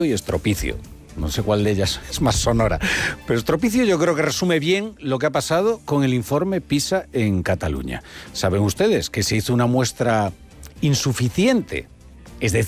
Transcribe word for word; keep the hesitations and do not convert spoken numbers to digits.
y estropicio. No sé cuál de ellas es más sonora. Pero estropicio yo creo que resume bien lo que ha pasado con el informe PISA en Cataluña. Saben ustedes que se hizo una muestra insuficiente. Es decir,